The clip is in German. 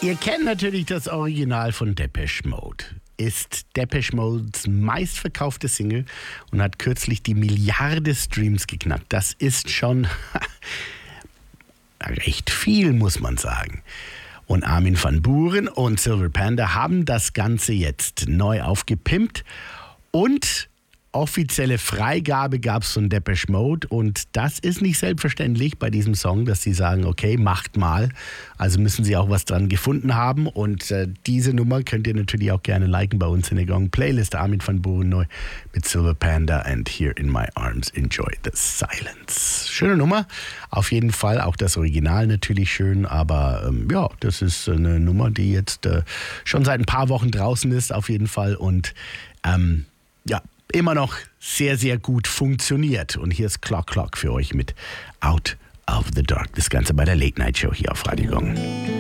Ihr kennt natürlich das Original von Depeche Mode. Ist Depeche Modes meistverkaufte Single und hat kürzlich die Milliarde Streams geknackt. Das ist schon recht viel, muss man sagen. Und Armin van Buuren und Silver Panda haben das Ganze jetzt neu aufgepimpt und offizielle Freigabe gab es von Depeche Mode und das ist nicht selbstverständlich bei diesem Song, dass sie sagen, okay, macht mal. Also müssen sie auch was dran gefunden haben und diese Nummer könnt ihr natürlich auch gerne liken bei uns in der Gong-Playlist. Armin van Buuren neu mit Silver Panda and Here in My Arms, Enjoy the Silence. Schöne Nummer, auf jeden Fall, auch das Original natürlich schön, aber ja, das ist eine Nummer, die jetzt schon seit ein paar Wochen draußen ist, auf jeden Fall und ja, immer noch sehr, sehr gut funktioniert. Und hier ist Clock Clock für euch mit Out of the Dark. Das Ganze bei der Late Night Show hier auf Radio Gong.